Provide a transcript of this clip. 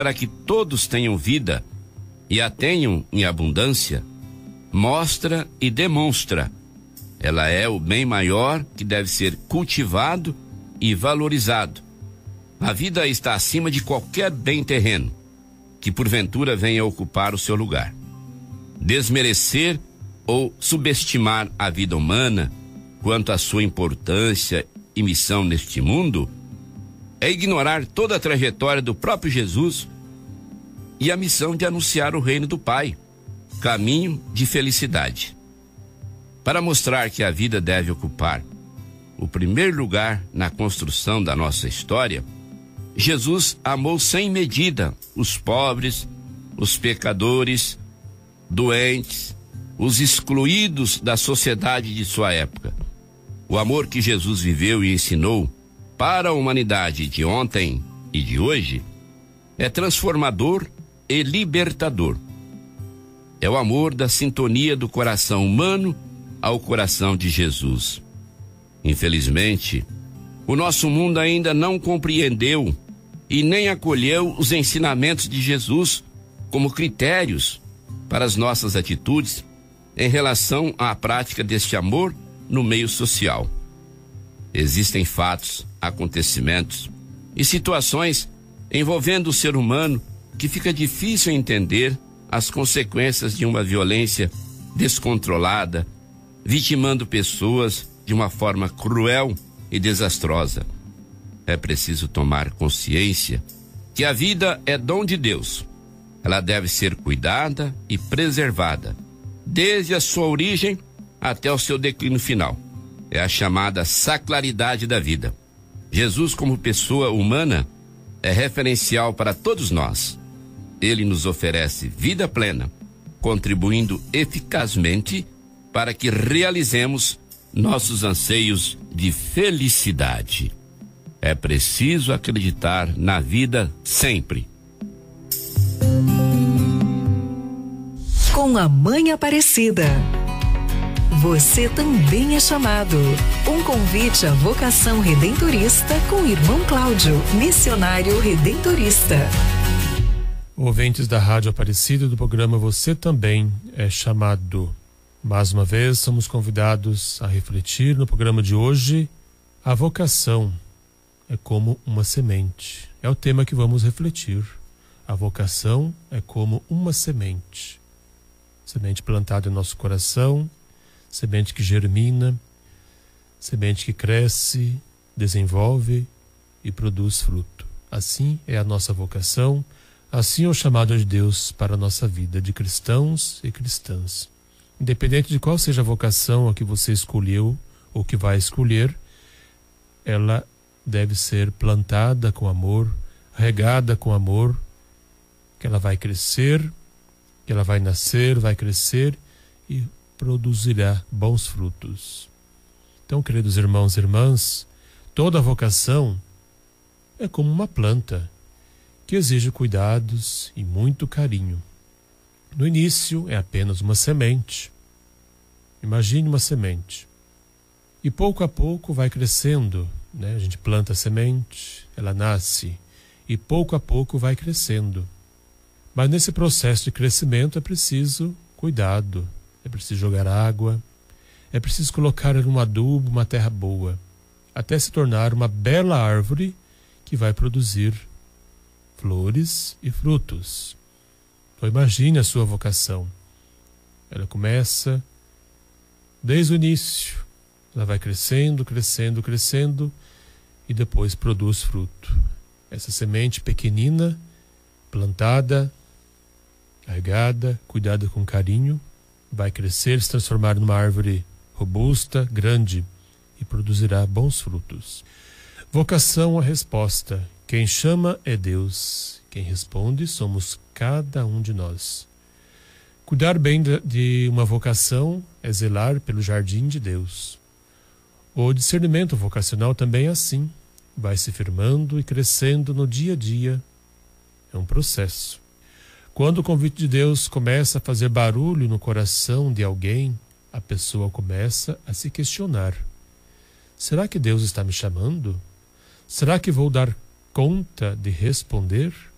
para que todos tenham vida e a tenham em abundância, mostra e demonstra. Ela é o bem maior que deve ser cultivado e valorizado. A vida está acima de qualquer bem terreno que porventura venha ocupar o seu lugar. Desmerecer ou subestimar a vida humana quanto à sua importância e missão neste mundo é ignorar toda a trajetória do próprio Jesus e a missão de anunciar o reino do Pai, caminho de felicidade. Para mostrar que a vida deve ocupar o primeiro lugar na construção da nossa história, Jesus amou sem medida os pobres, os pecadores, doentes, os excluídos da sociedade de sua época. O amor que Jesus viveu e ensinou para a humanidade de ontem e de hoje é transformador e libertador. É o amor da sintonia do coração humano ao coração de Jesus. Infelizmente, o nosso mundo ainda não compreendeu e nem acolheu os ensinamentos de Jesus como critérios para as nossas atitudes em relação à prática deste amor no meio social. Existem fatos, acontecimentos e situações envolvendo o ser humano que fica difícil entender as consequências de uma violência descontrolada, vitimando pessoas de uma forma cruel e desastrosa. É preciso tomar consciência que a vida é dom de Deus. Ela deve ser cuidada e preservada, desde a sua origem até o seu declínio final. É a chamada sacralidade da vida. Jesus, como pessoa humana, é referencial para todos nós. Ele nos oferece vida plena, contribuindo eficazmente para que realizemos nossos anseios de felicidade. É preciso acreditar na vida sempre. Com a Mãe Aparecida. Você também é chamado. Um convite à vocação redentorista com o irmão Cláudio, missionário redentorista. Ouvintes da Rádio Aparecida do programa Você Também é Chamado. Mais uma vez, somos convidados a refletir no programa de hoje. A vocação é como uma semente. É o tema que vamos refletir. A vocação é como uma semente. Semente plantada em nosso coração, semente que germina, semente que cresce, desenvolve e produz fruto. Assim é a nossa vocação, assim é o chamado de Deus para a nossa vida de cristãos e cristãs. Independente de qual seja a vocação a que você escolheu ou que vai escolher, ela deve ser plantada com amor, regada com amor, que ela vai crescer, que ela vai nascer, vai crescer e produzirá bons frutos. Então, queridos irmãos e irmãs, toda vocação é como uma planta que exige cuidados e muito carinho. No início é apenas uma semente. Imagine uma semente. E pouco a pouco vai crescendo, né? A gente planta a semente, ela nasce e pouco a pouco vai crescendo. Mas nesse processo de crescimento é preciso cuidado, é preciso jogar água, é preciso colocar num adubo, uma terra boa, até se tornar uma bela árvore que vai produzir flores e frutos. Então imagine a sua vocação. Ela começa desde o início, ela vai crescendo, crescendo, crescendo e depois produz fruto. Essa semente pequenina, plantada, regada, cuidada com carinho, vai crescer, se transformar numa árvore robusta, grande e produzirá bons frutos. Vocação a resposta. Quem chama é Deus. Quem responde somos cada um de nós. Cuidar bem de uma vocação é zelar pelo jardim de Deus. O discernimento vocacional também é assim. Vai se firmando e crescendo no dia a dia. É um processo. Quando o convite de Deus começa a fazer barulho no coração de alguém, a pessoa começa a se questionar. Será que Deus está me chamando? Será que vou dar conta de responder?